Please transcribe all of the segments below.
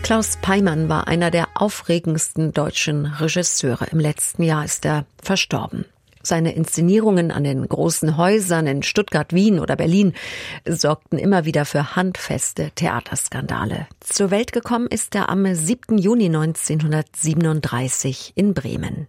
Klaus Peymann war einer der aufregendsten deutschen Regisseure. Im letzten Jahr ist er verstorben. Seine Inszenierungen an den großen Häusern in Stuttgart, Wien oder Berlin sorgten immer wieder für handfeste Theaterskandale. Zur Welt gekommen ist er am 7. Juni 1937 in Bremen.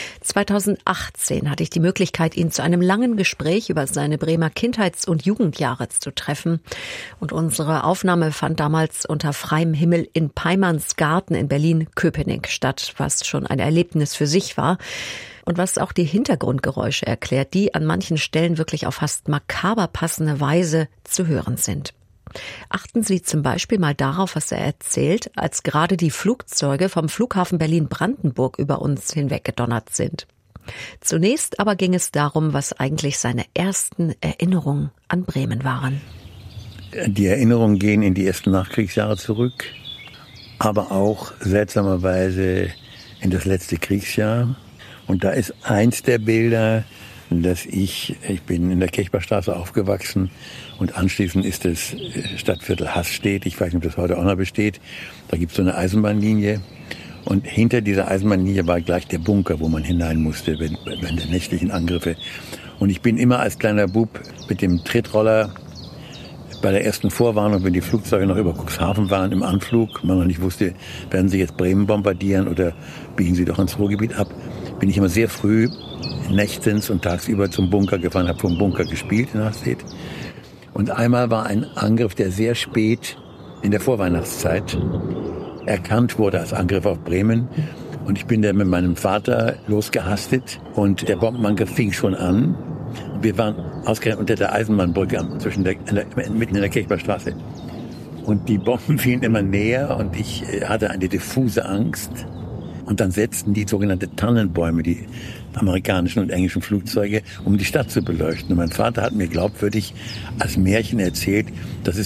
2018 hatte ich die Möglichkeit, ihn zu einem langen Gespräch über seine Bremer Kindheits- und Jugendjahre zu treffen. Und unsere Aufnahme fand damals unter freiem Himmel in Peymanns Garten in Berlin-Köpenick statt, was schon ein Erlebnis für sich war. Und was auch die Hintergrundgeräusche erklärt, die an manchen Stellen wirklich auf fast makaber passende Weise zu hören sind. Achten Sie zum Beispiel mal darauf, was er erzählt, als gerade die Flugzeuge vom Flughafen Berlin-Brandenburg über uns hinweggedonnert sind. Zunächst aber ging es darum, was eigentlich seine ersten Erinnerungen an Bremen waren. Die Erinnerungen gehen in die ersten Nachkriegsjahre zurück, aber auch seltsamerweise in das letzte Kriegsjahr. Und da ist eins der Bilder, dass ich bin in der Kirchbergstraße aufgewachsen und anschließend ist das Stadtviertel Haßstedt, ich weiß nicht, ob das heute auch noch besteht, da gibt es so eine Eisenbahnlinie und hinter dieser Eisenbahnlinie war gleich der Bunker, wo man hinein musste, wenn der nächtlichen Angriffe. Und ich bin immer als kleiner Bub mit dem Tretroller bei der ersten Vorwarnung, wenn die Flugzeuge noch über Cuxhaven waren im Anflug, man noch nicht wusste, werden sie jetzt Bremen bombardieren oder biegen sie doch ins Ruhrgebiet ab, bin ich immer sehr früh nächtens und tagsüber zum Bunker gefahren, habe vom Bunker gespielt in Haßstedt. Und einmal war ein Angriff, der sehr spät in der Vorweihnachtszeit erkannt wurde als Angriff auf Bremen. Und ich bin da mit meinem Vater losgehastet und der Bombenangriff fing schon an. Wir waren ausgerechnet unter der Eisenbahnbrücke mitten in der Kirchbergstraße. Und die Bomben fielen immer näher und ich hatte eine diffuse Angst. Und dann setzten die sogenannte Tannenbäume, die amerikanischen und englischen Flugzeuge, um die Stadt zu beleuchten. Und mein Vater hat mir glaubwürdig als Märchen erzählt, dass es